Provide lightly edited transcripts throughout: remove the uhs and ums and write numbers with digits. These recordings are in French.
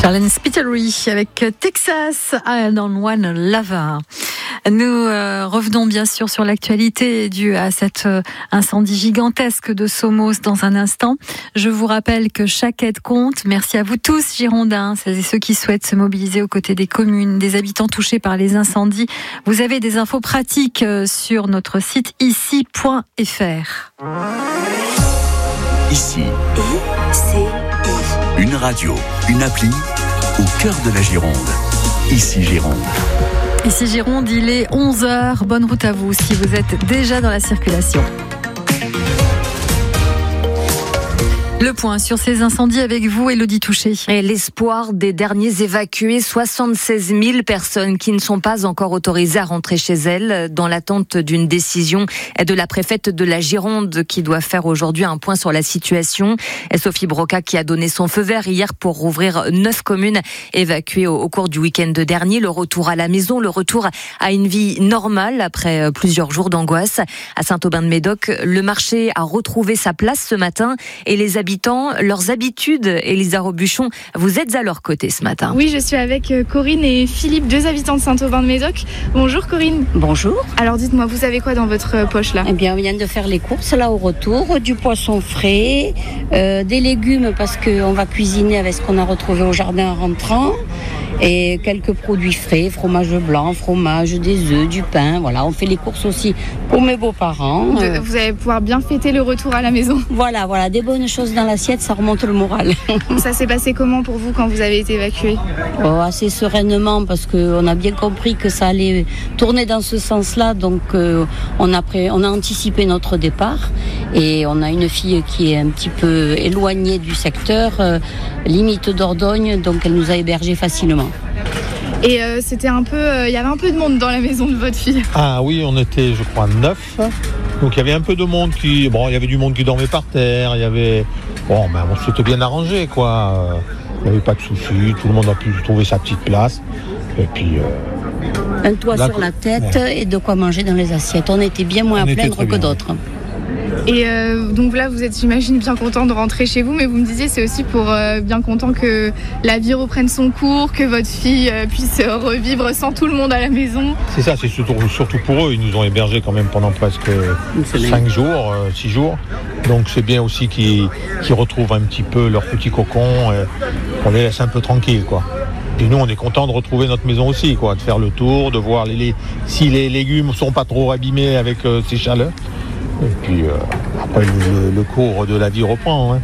Charlene Spiteri avec Texas, I Don't Wanna Love Her. Nous revenons bien sûr sur l'actualité due à cet incendie gigantesque de Somos dans un instant. Je vous rappelle que chaque aide compte. Merci à vous tous, Girondins, celles et ceux qui souhaitent se mobiliser aux côtés des communes, des habitants touchés par les incendies. Vous avez des infos pratiques sur notre site ici.fr. Ici. Une radio, une appli au cœur de la Gironde. Ici Gironde. Ici Gironde, il est 11h. Bonne route à vous si vous êtes déjà dans la circulation. Le point sur ces incendies avec vous, Élodie Touché. Et l'espoir des derniers évacués, 76 000 personnes qui ne sont pas encore autorisées à rentrer chez elles dans l'attente d'une décision de la préfète de la Gironde qui doit faire aujourd'hui un point sur la situation. Et Sophie Broca qui a donné son feu vert hier pour rouvrir 9 communes évacuées au cours du week-end dernier. Le retour à la maison, le retour à une vie normale après plusieurs jours d'angoisse. À Saint-Aubin-de-Médoc, le marché a retrouvé sa place ce matin et les habitants, leurs habitudes. Élisa Robuchon, vous êtes à leur côté ce matin. Oui, je suis avec Corinne et Philippe, 2 habitants de Saint-Aubin-de-Médoc. Bonjour Corinne. Bonjour. Alors dites-moi, vous avez quoi dans votre poche là ? Eh bien, on vient de faire les courses là au retour, du poisson frais, des légumes parce qu'on va cuisiner avec ce qu'on a retrouvé au jardin en rentrant. Et quelques produits frais, fromage blanc, fromage, des œufs, du pain. Voilà, on fait les courses aussi pour mes beaux-parents. Vous allez pouvoir bien fêter le retour à la maison. Voilà, des bonnes choses dans l'assiette, ça remonte le moral. Ça s'est passé comment pour vous quand vous avez été évacué ? Assez sereinement parce qu'on a bien compris que ça allait tourner dans ce sens-là. Donc on a anticipé notre départ et on a une fille qui est un petit peu éloignée du secteur, limite Dordogne, donc elle nous a hébergés facilement. Et c'était il y avait un peu de monde dans la maison de votre fille. Ah oui, on était, je crois, 9. Donc il y avait un peu de monde il y avait du monde qui dormait par terre. On s'était bien arrangé, quoi. Il n'y avait pas de soucis. Tout le monde a pu trouver sa petite place. Et puis. Un toit sur la tête et de quoi manger dans les assiettes. On était bien moins à plaindre que d'autres. Et donc là, vous êtes, j'imagine, bien content de rentrer chez vous, mais vous me disiez c'est aussi pour bien content que la vie reprenne son cours, que votre fille puisse revivre sans tout le monde à la maison. C'est ça, c'est surtout pour eux. Ils nous ont hébergés quand même pendant presque 5 jours, 6 jours. Donc c'est bien aussi qu'ils retrouvent un petit peu leur petit cocon. On les laisse un peu tranquilles, quoi. Et nous, on est contents de retrouver notre maison aussi, quoi, de faire le tour, de voir si les légumes ne sont pas trop abîmés avec ces chaleurs. Et puis après le cours de la vie reprend.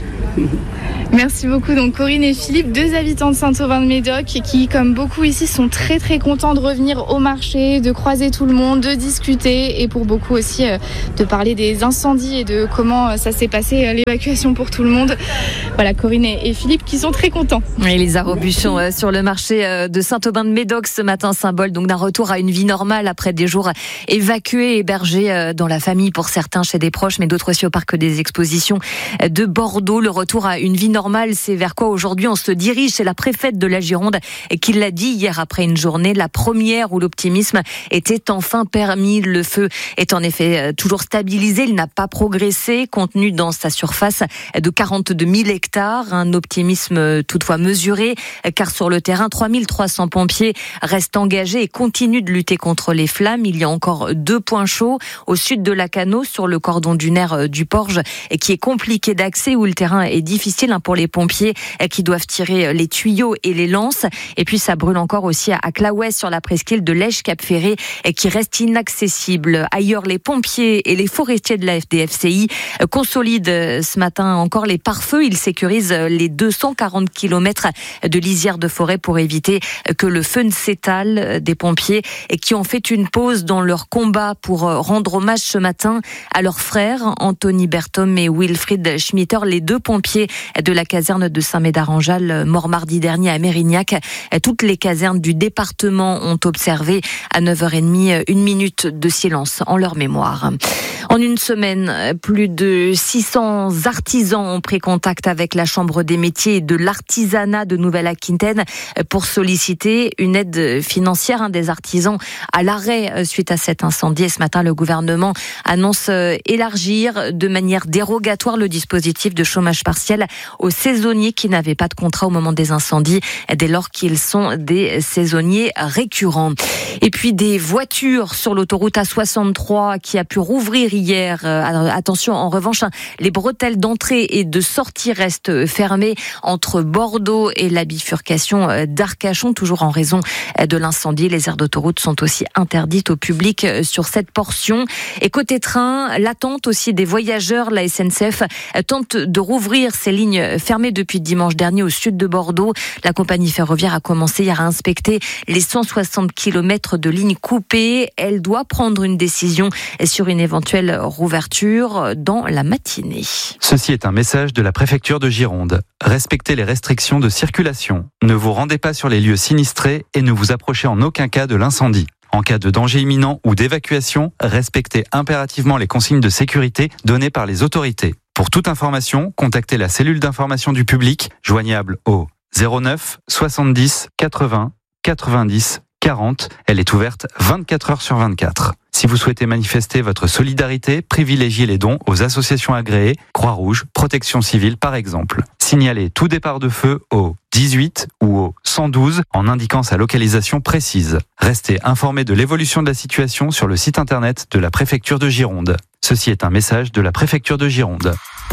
Merci beaucoup. Donc Corinne et Philippe, 2 habitants de Saint-Aubin-de-Médoc qui, comme beaucoup ici, sont très très contents de revenir au marché, de croiser tout le monde, de discuter et pour beaucoup aussi de parler des incendies et de comment ça s'est passé l'évacuation pour tout le monde. Voilà, Corinne et Philippe qui sont très contents. Élisa Robuchon sur le marché de Saint-Aubin-de-Médoc ce matin, symbole donc d'un retour à une vie normale après des jours évacués, hébergés dans la famille pour certains chez des proches, mais d'autres aussi au parc des expositions de Bordeaux. Le retour à une vie normale, c'est vers quoi aujourd'hui on se dirige. C'est la préfète de la Gironde qui l'a dit hier après une journée, la première où l'optimisme était enfin permis. Le feu est en effet toujours stabilisé, il n'a pas progressé, contenu dans sa surface de 42 000 hectares. Un optimisme toutefois mesuré, car sur le terrain, 3300 pompiers restent engagés et continuent de lutter contre les flammes. Il y a encore 2 points chauds au sud de Lacanau, sur le cordon dunaire du Porge, et qui est compliqué d'accès, où le terrain est difficile pour les pompiers qui doivent tirer les tuyaux et les lances. Et puis ça brûle encore aussi à Claouès, sur la presqu'île de Lège-Cap-Ferré, qui reste inaccessible. Ailleurs, les pompiers et les forestiers de la FDFCI consolident ce matin encore les pare-feux. Ils sécurisent les 240 km de lisière de forêt pour éviter que le feu ne s'étale. Des pompiers qui ont fait une pause dans leur combat pour rendre hommage ce matin à leurs frères, Anthony Berthom et Wilfried Schmitter, les 2 pompiers de la caserne de Saint-Médard-en-Jalles, mort mardi dernier à Mérignac. Toutes les casernes du département ont observé à 9h30 une minute de silence en leur mémoire. En une semaine, plus de 600 artisans ont pris contact avec la Chambre des métiers et de l'artisanat de Nouvelle-Aquitaine pour solliciter une aide financière des artisans à l'arrêt suite à cet incendie. Et ce matin, le gouvernement annonce élargir de manière dérogatoire le dispositif de chômage partiel aux aux saisonniers qui n'avaient pas de contrat au moment des incendies, dès lors qu'ils sont des saisonniers récurrents. Et puis des voitures sur l'autoroute A63 qui a pu rouvrir hier. Attention, en revanche, les bretelles d'entrée et de sortie restent fermées entre Bordeaux et la bifurcation d'Arcachon, toujours en raison de l'incendie. Les aires d'autoroute sont aussi interdites au public sur cette portion. Et côté train, l'attente aussi des voyageurs. La SNCF tente de rouvrir ces lignes fermées depuis dimanche dernier au sud de Bordeaux. La compagnie ferroviaire a commencé hier à inspecter les 160 km de lignes coupées. Elle doit prendre une décision sur une éventuelle rouverture dans la matinée. Ceci est un message de la préfecture de Gironde. Respectez les restrictions de circulation. Ne vous rendez pas sur les lieux sinistrés et ne vous approchez en aucun cas de l'incendie. En cas de danger imminent ou d'évacuation, respectez impérativement les consignes de sécurité données par les autorités. Pour toute information, contactez la cellule d'information du public, joignable au 09 70 80 90 40. Elle est ouverte 24 heures sur 24. Si vous souhaitez manifester votre solidarité, privilégiez les dons aux associations agréées, Croix-Rouge, Protection Civile par exemple. Signalez tout départ de feu au 18 ou au 112 en indiquant sa localisation précise. Restez informés de l'évolution de la situation sur le site internet de la préfecture de Gironde. Ceci est un message de la préfecture de Gironde.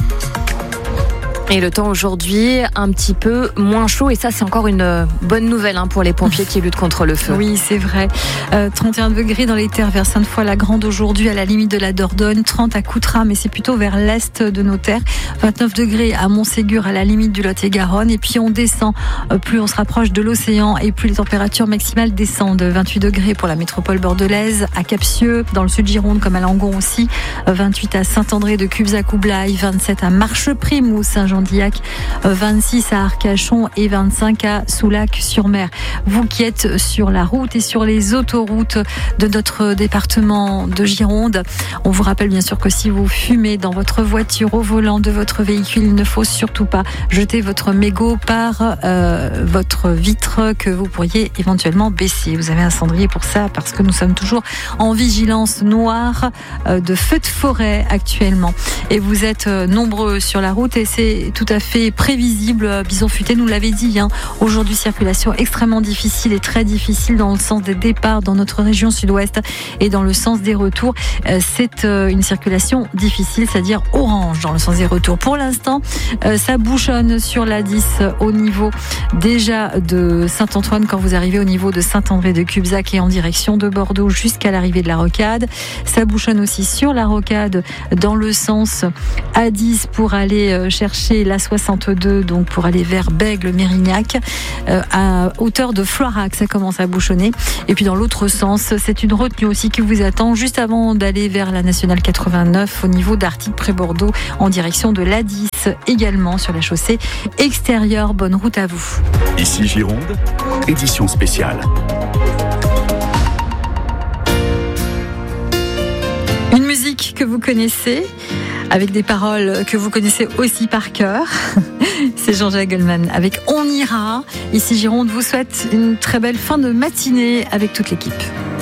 Et le temps aujourd'hui, un petit peu moins chaud. Et ça, c'est encore une bonne nouvelle pour les pompiers qui luttent contre le feu. Oui, c'est vrai. 31 degrés dans les terres vers Sainte-Foy-la-Grande aujourd'hui, à la limite de la Dordogne. 30 à Coutras, mais c'est plutôt vers l'est de nos terres. 29 degrés à Montségur, à la limite du Lot-et-Garonne. Et puis on descend, plus on se rapproche de l'océan et plus les températures maximales descendent. 28 degrés pour la métropole bordelaise, à Capsieux, dans le sud Gironde comme à Langon aussi. 28 à Saint-André de Cubzac-Coublaï. 27 à Marcheprime ou Saint-Jean-d'Illac, 26 à Arcachon et 25 à Soulac-sur-Mer. Vous qui êtes sur la route et sur les autoroutes de notre département de Gironde, on vous rappelle bien sûr que si vous fumez dans votre voiture au volant de votre véhicule, il ne faut surtout pas jeter votre mégot par votre vitre que vous pourriez éventuellement baisser. Vous avez un cendrier pour ça parce que nous sommes toujours en vigilance noire de feux de forêt actuellement. Et vous êtes nombreux sur la route et c'est tout à fait prévisible. Bison Futé nous l'avait dit. Aujourd'hui, circulation extrêmement difficile et très difficile dans le sens des départs dans notre région sud-ouest et dans le sens des retours. C'est une circulation difficile, c'est-à-dire orange dans le sens des retours. Pour l'instant, ça bouchonne sur la 10 au niveau déjà de Saint-Antoine quand vous arrivez au niveau de Saint-André de Cubzac et en direction de Bordeaux jusqu'à l'arrivée de la Rocade. Ça bouchonne aussi sur la Rocade dans le sens A10 pour aller chercher la 62, donc pour aller vers Bègle, Mérignac, à hauteur de Floirac, ça commence à bouchonner. Et puis dans l'autre sens, c'est une retenue aussi qui vous attend juste avant d'aller vers la nationale 89 au niveau d'Artigues près Bordeaux en direction de l'A10, également sur la chaussée extérieure. Bonne route à vous. Ici Gironde, édition spéciale. Une musique que vous connaissez, avec des paroles que vous connaissez aussi par cœur. C'est Jean-Jacques Goldman avec On ira. Ici Gironde vous souhaite une très belle fin de matinée avec toute l'équipe.